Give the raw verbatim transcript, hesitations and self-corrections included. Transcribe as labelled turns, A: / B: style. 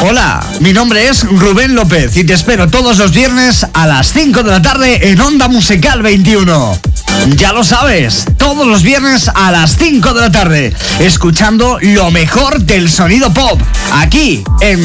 A: Hola, mi nombre es Rubén López y te espero todos los viernes a las cinco de la tarde en Onda Musical veintiuno. Ya lo sabes, todos los viernes a las cinco de la tarde, escuchando lo mejor del sonido pop, aquí en